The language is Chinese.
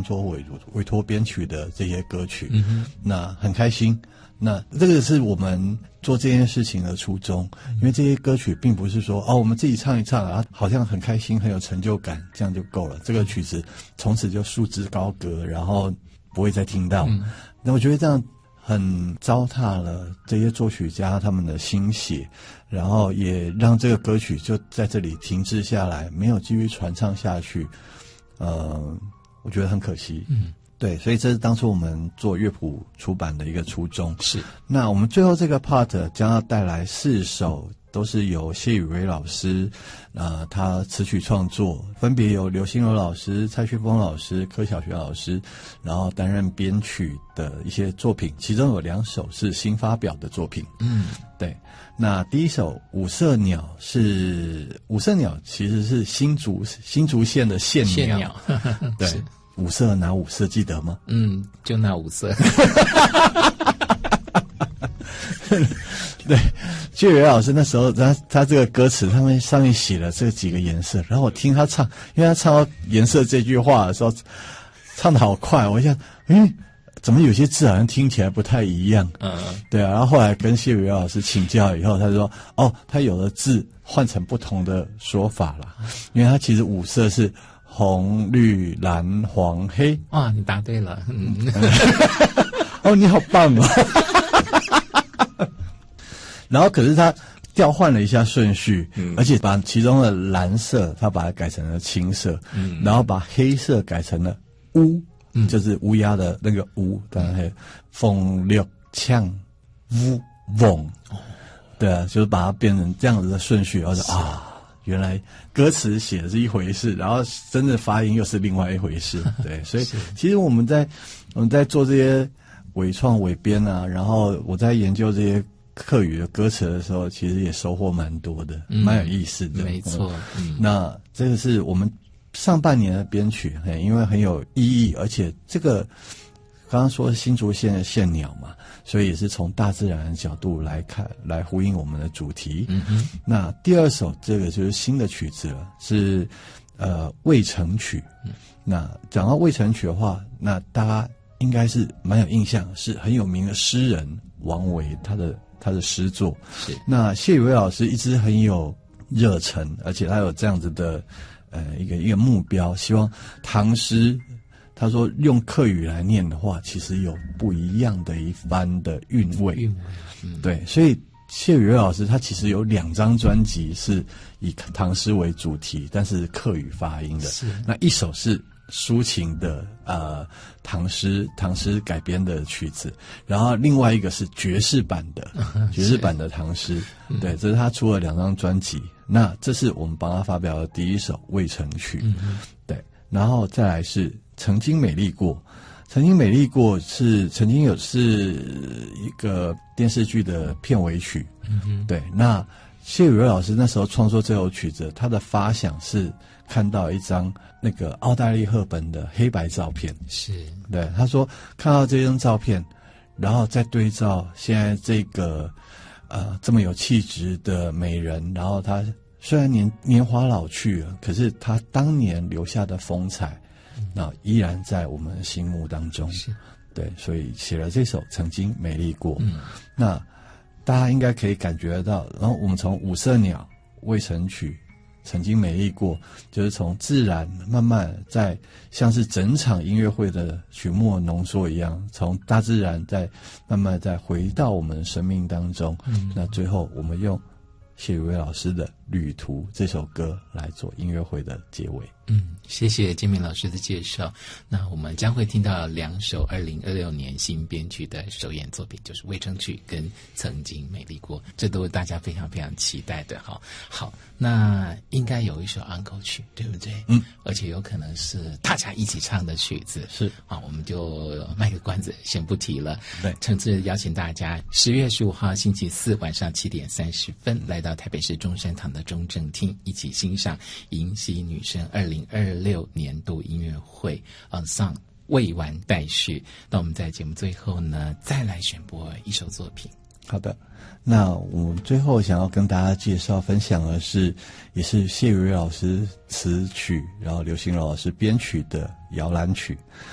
创作委托编曲的这些歌曲，那很开心。那这个是我们做这件事情的初衷，因为这些歌曲并不是说我们自己唱一唱啊，好像很开心很有成就感，这样就够了。这个曲子从此就束之高阁，然后不会再听到。那我觉得这样很糟蹋了这些作曲家他们的心血，然后也让这个歌曲就在这里停滞下来，没有继续传唱下去。我觉得很可惜。对，所以这是当初我们做乐谱出版的一个初衷。是，那我们最后这个 part 将要带来4首，都是由谢宇威老师，他词曲创作，分别由刘心柔老师、蔡旭峰老师、柯小学老师，然后担任编曲的一些作品，其中有2首是新发表的作品。对。那第一首五色鸟其实是新竹县的县鸟，对。5色哪5色记得吗？ 就那5色。 对，谢宇威老师那时候他这个歌词上面写了这几个颜色，然后我听他唱，因为他唱到颜色这句话的时候唱得好快，我想怎么有些字好像听起来不太一样。对啊，然后后来跟谢宇威老师请教以后，他就说他有的字换成不同的说法啦，因为他其实5色是红、绿、蓝、黄、黑。 哇，你答对了。 你好棒哦。然后可是他调换了一下顺序，而且把其中的蓝色他把它改成了青色，然后把黑色改成了乌，就是乌鸦的那个乌，当然还有风六呛乌翁。对啊，就是把它变成这样子的顺序，然后原来歌词写的是一回事，然后真的发音又是另外一回事。对，所以其实我们在做这些伪创伪编啊，然后我在研究这些客语的歌词的时候，其实也收获蛮多的，蛮有意思的。 没错。 那这个是我们上半年的编曲，因为很有意义，而且这个刚刚说新竹县的县鸟嘛，所以也是从大自然的角度来看，来呼应我们的主题。那第2首这个就是新的曲子了，是渭城曲。那讲到渭城曲的话，那大家应该是蛮有印象，是很有名的诗人王维他的诗作。是。那谢宇威老师一直很有热忱，而且他有这样子的一个目标，希望唐诗。他说用客语来念的话，其实有不一样的一番的韵味。对，所以谢宇威老师他其实有2张专辑是以唐诗为主题，但是客语发音的。那一首是抒情的唐诗改编的曲子，然后另外一个是爵士版的唐诗。对，这是他出了2张专辑。那这是我们帮他发表的第1首渭城曲。对，然后再来是曾经美丽过。曾经美丽过是一个电视剧的片尾曲。对，那谢宇威老师那时候创作这首曲子，他的发想是看到一张那个奥黛丽赫本的黑白照片。对，他说看到这张照片，然后再对照现在这个这么有气质的美人，然后她虽然年华老去了，可是她当年留下的风采，那依然在我们的心目当中。对，所以写了这首《曾经美丽过》。那大家应该可以感觉得到，然后我们从五色鸟、渭城曲、曾经美丽过，就是从自然慢慢在像是整场音乐会的曲目浓缩一样，从大自然再慢慢再回到我们生命当中。那最后我们用谢宇威老师的《旅途》这首歌来做音乐会的结尾。 谢谢建明老师的介绍。那我们将会听到2首2026年新编曲的首演作品，就是《渭城曲》跟《曾经美丽过》，这都是大家非常非常期待的。好，那应该有一首安可曲，对不对？而且有可能是大家一起唱的曲子。是啊，我们就卖个关子，先不提了。对，诚挚邀请大家10月15号星期四晚上7点30分来到台北市中山堂的中正厅，一起欣赏迎曦女声2026年度音乐会上未完待续。那我们在节目最后呢，再来选播一首作品。 好的，那我们最后想要跟大家介绍分享的是，也是谢宇威老师词曲，然后刘心柔老师编曲的摇篮曲。